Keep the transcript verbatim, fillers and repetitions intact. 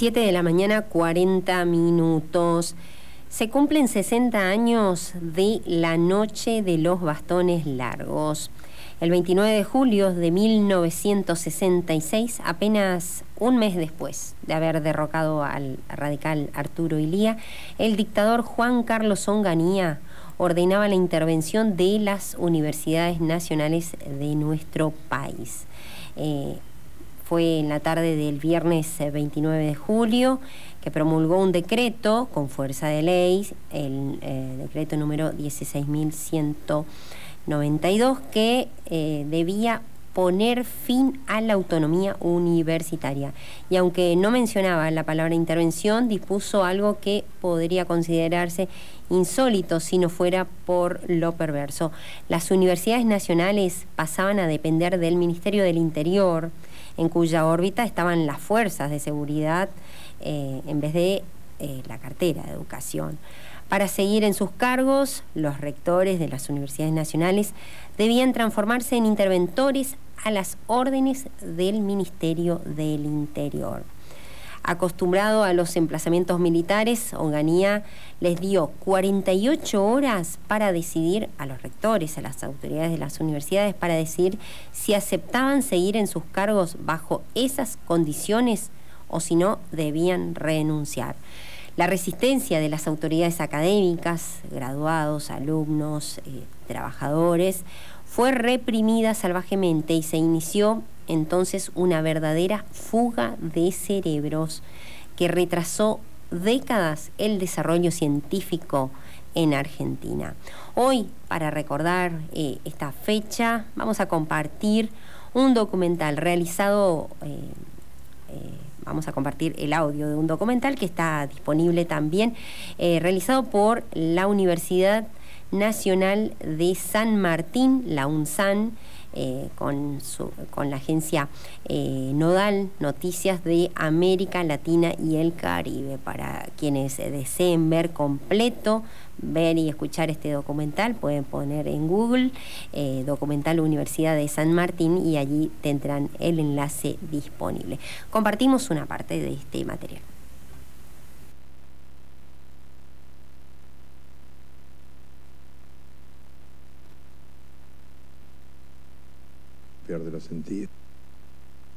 siete de la mañana, cuarenta minutos. Se cumplen sesenta años de la Noche de los Bastones Largos. El veintinueve de julio de mil novecientos sesenta y seis, apenas un mes después de haber derrocado al radical Arturo Illia, el dictador Juan Carlos Onganía ordenaba la intervención de las universidades nacionales de nuestro país. Eh, Fue en la tarde del viernes veintinueve de julio que promulgó un decreto con fuerza de ley, el eh, decreto número dieciséis mil ciento noventa y dos, que eh, debía poner fin a la autonomía universitaria. Y aunque no mencionaba la palabra intervención, dispuso algo que podría considerarse insólito si no fuera por lo perverso. Las universidades nacionales pasaban a depender del Ministerio del Interior, en cuya órbita estaban las fuerzas de seguridad eh, en vez de eh, la cartera de educación. Para seguir en sus cargos, los rectores de las universidades nacionales debían transformarse en interventores a las órdenes del Ministerio del Interior. Acostumbrado a los emplazamientos militares, Onganía les dio cuarenta y ocho horas para decidir, a los rectores, a las autoridades de las universidades, para decidir si aceptaban seguir en sus cargos bajo esas condiciones o si no debían renunciar. La resistencia de las autoridades académicas, graduados, alumnos, eh, trabajadores, fue reprimida salvajemente y se inició entonces una verdadera fuga de cerebros que retrasó décadas el desarrollo científico en Argentina. Hoy, para recordar eh, esta fecha, vamos a compartir un documental realizado, eh, eh, vamos a compartir el audio de un documental que está disponible también, eh, realizado por la Universidad Nacional de San Martín, la UNSAN, eh, con, su, con la agencia eh, Nodal, Noticias de América Latina y el Caribe. Para quienes deseen ver completo, ver y escuchar este documental, pueden poner en Google eh, documental Universidad de San Martín y allí tendrán el enlace disponible. Compartimos una parte de este material. Pierde los sentidos.